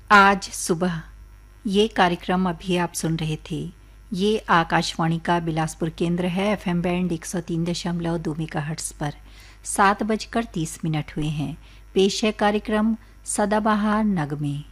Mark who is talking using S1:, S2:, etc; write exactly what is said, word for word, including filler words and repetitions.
S1: आज सुबह ये कार्यक्रम अभी आप सुन रहे थे। ये आकाशवाणी का बिलासपुर केंद्र है। एफएम बैंड एक सौ तीन दशमलव दो मेगाहर्ट्ज पर सात बजकर तीस मिनट हुए हैं। पेश है कार्यक्रम सदाबहार नगमे।